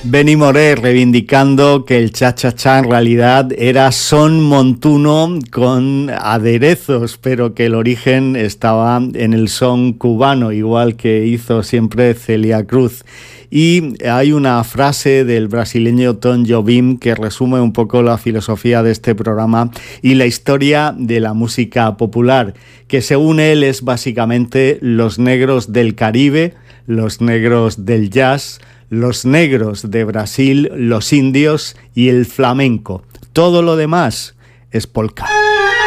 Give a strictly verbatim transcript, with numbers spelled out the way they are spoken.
Benny Moré reivindicando que el cha-cha-cha en realidad era son montuno con aderezos, pero que el origen estaba en el son cubano, igual que hizo siempre Celia Cruz. Y hay una frase del brasileño Tom Jobim que resume un poco la filosofía de este programa y la historia de la música popular, que según él es básicamente los negros del Caribe, los negros del jazz, los negros de Brasil, los indios y el flamenco. Todo lo demás es polka.